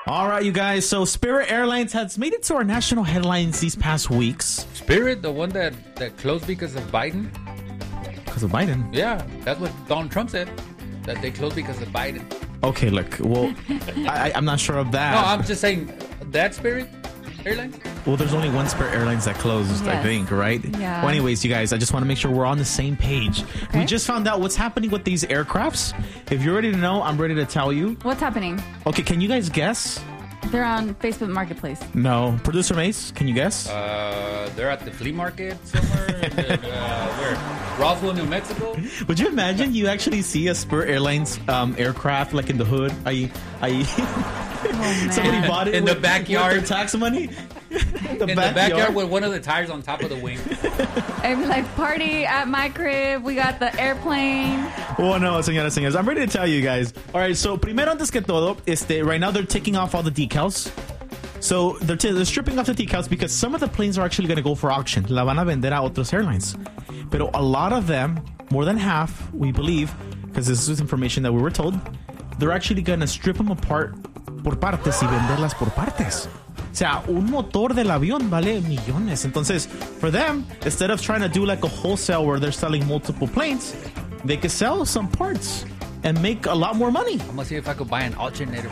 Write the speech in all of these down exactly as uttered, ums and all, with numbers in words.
All right, you guys. So Spirit Airlines has made it to our national headlines these past weeks. Spirit, the one that, that closed because of Biden? Because of Biden? Yeah, that's what Donald Trump said. That they closed because of Biden. Okay, look. Well, I, I'm not sure of that. No, I'm just saying that Spirit Airlines? Well, there's only one Spirit Airlines that closed, Yes. I think, right? Yeah. Well, anyways, you guys, I just want to make sure we're on the same page. Okay. We just found out what's happening with these aircrafts. If you're ready to know, I'm ready to tell you. What's happening? Okay, can you guys guess? They're on Facebook Marketplace. No. Producer Mace, can you guess? Uh, they're at the flea market somewhere. in the, uh, where? Roswell, New Mexico? Would you imagine you actually see a Spirit Airlines um, aircraft like in the hood? I, I, Oh, somebody man. bought it In with, the backyard. with their tax money. the In the backyard with one of the tires on top of the wing. It'd be like, party at my crib. We got the airplane. Oh no, señoras, señores. I'm ready to tell you guys. All right, so primero antes que todo, este, right now they're taking off all the decals. So they're, t- they're stripping off the decals because some of the planes are actually going to go for auction. La van a vender a otros airlines. Pero a lot of them, more than half, we believe, because this is information that we were told, they're actually going to strip them apart por partes y venderlas por partes. O sea, un motor del avión vale millones. Entonces, for them, instead of trying to do like a wholesale where they're selling multiple planes, they could sell some parts and make a lot more money. I'm gonna see if I could buy an alternator.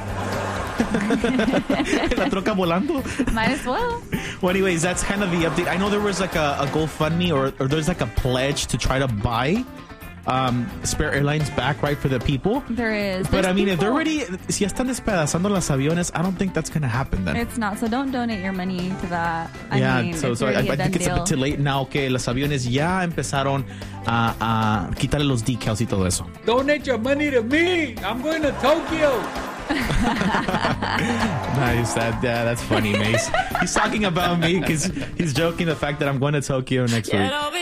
La troca volando. Might as well. Well, anyways, that's kind of the update. I know there was like a, a GoFundMe or, or there's like a pledge to try to buy um, Spirit Airlines back, right, for the people. There is. But There's I mean, if they're people- already, si ya están despedazando las aviones, I don't think that's going to happen then. It's not. So don't donate your money to that. I yeah, mean, so, it's so I, already I a done think it's a deal. bit too late now que los aviones ya empezaron a, a quitarle los decals y todo eso. Donate your money to me. I'm going to Tokyo. Nice. That, yeah, that's funny, Mace. He's talking about me because he's joking the fact that I'm going to Tokyo next week.